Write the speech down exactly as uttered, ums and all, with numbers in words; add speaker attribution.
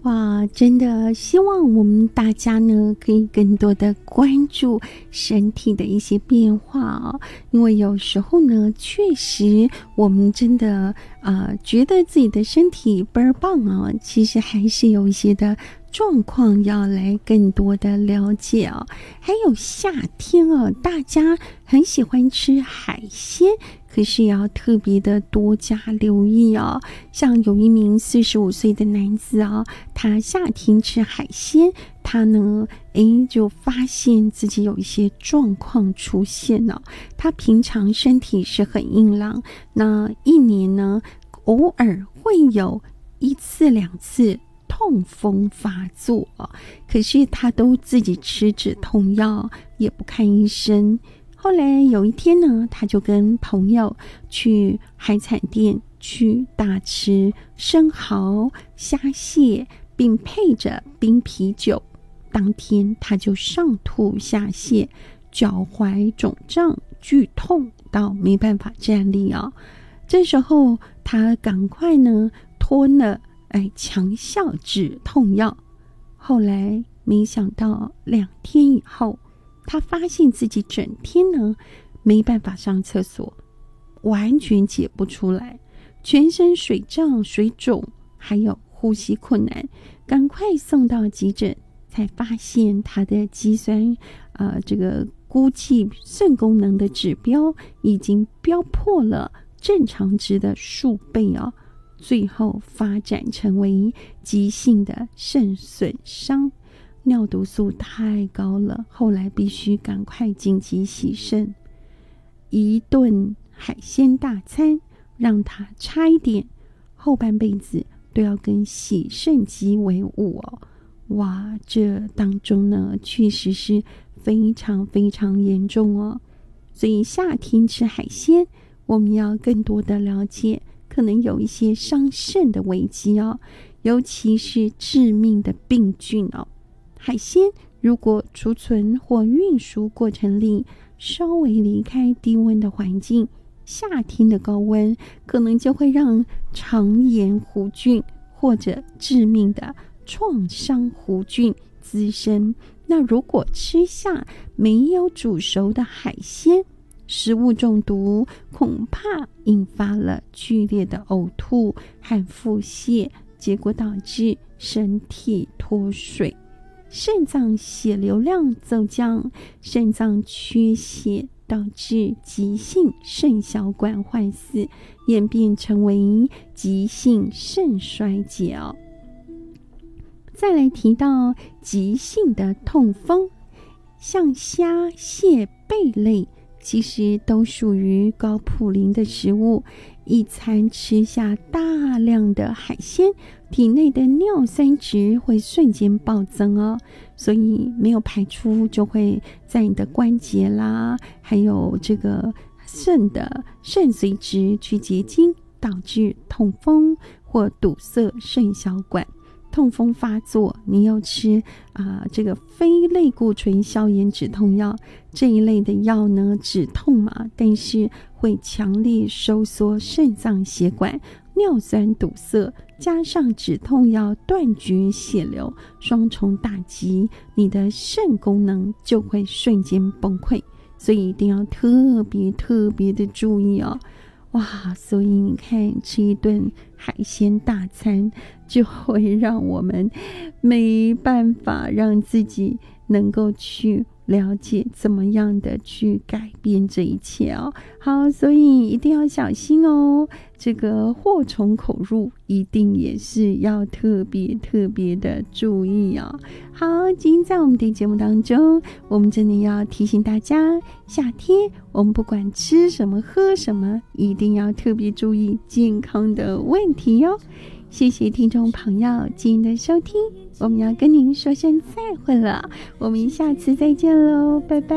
Speaker 1: 哇，真的希望我们大家呢可以更多的关注身体的一些变化哦，因为有时候呢，确实我们真的呃觉得自己的身体倍儿棒啊，其实还是有一些的状况要来更多的了解哦。还有夏天哦，大家很喜欢吃海鲜，可是也要特别的多加留意哦。像有一名四十五岁的男子哦，他夏天吃海鲜，他呢诶就发现自己有一些状况出现了。他平常身体是很硬朗，那一年呢偶尔会有一次两次痛风发作，可是他都自己吃止痛药，也不看医生。后来有一天呢，他就跟朋友去海产店去大吃生蚝、虾蟹，并配着冰啤酒。当天他就上吐下泻，脚踝肿胀剧痛到没办法站立啊。这时候他赶快呢吞了哎强效止痛药。后来没想到两天以后，他发现自己整天呢没办法上厕所，完全解不出来，全身水胀水肿，还有呼吸困难，赶快送到急诊，才发现他的肌酸呃这个估计肾功能的指标已经标破了正常值的数倍哦，最后发展成为急性的肾损伤，尿毒素太高了，后来必须赶快紧急洗肾。一顿海鲜大餐让他差一点后半辈子都要跟洗肾机为伍哦。哇，这当中呢确实是非常非常严重哦。所以夏天吃海鲜，我们要更多的了解可能有一些伤肾的危机哦，尤其是致命的病菌哦。海鲜如果储存或运输过程里稍微离开低温的环境，夏天的高温可能就会让肠炎弧菌或者致命的创伤弧菌滋生。那如果吃下没有煮熟的海鲜，食物中毒恐怕引发了剧烈的呕吐和腹泻，结果导致身体脱水，肾脏血流量骤降，肾脏缺血，导致急性肾小管坏死，演变成为急性肾衰竭哦。再来提到急性的痛风，像虾、蟹、贝类其实都属于高普林的食物，一餐吃下大量的海鲜，体内的尿酸值会瞬间暴增哦，所以没有排出就会在你的关节啦，还有这个肾的肾髓质去结晶，导致痛风或堵塞肾小管。痛风发作，你要吃啊、呃、这个非类固醇消炎止痛药这一类的药呢，止痛嘛，但是会强烈收缩肾脏血管，尿酸堵塞，加上止痛药断绝血流，双重打击，你的肾功能就会瞬间崩溃，所以一定要特别特别的注意哦。哇，所以你看，吃一顿海鲜大餐就会让我们没办法让自己能够去了解怎么样的去改变这一切哦。好，所以一定要小心哦，这个祸从口入一定也是要特别特别的注意哦。好，今天在我们的节目当中，我们真的要提醒大家，夏天我们不管吃什么喝什么，一定要特别注意健康的问题哦。谢谢听众朋友今天的收听，我们要跟您说声再会了，我们下次再见喽，拜拜。